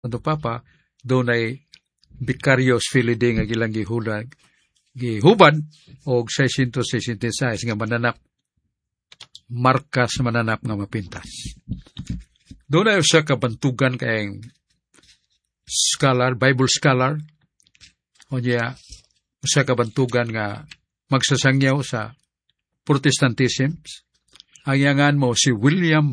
Santo Papa, doon ay Vicarious Filii nga ilang gihubad o 666 nga mananap, markas mananap nga mapintas. Doon ay usa ka bantugan kayong scholar, Bible scholar, o niya usa ka bantugan nga magsasangyaw sa Protestantism. Ang yangan mo si William